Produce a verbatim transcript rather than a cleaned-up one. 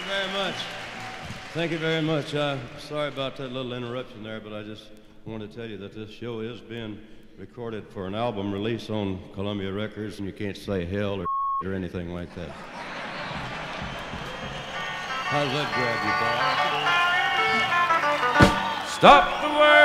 very much. Thank you very much. Uh, sorry about that little interruption there, but I just wanted to tell you that this show is being recorded for an album release on Columbia Records, and you can't say hell or or anything like that. How does that grab you, Bob? Stop the world.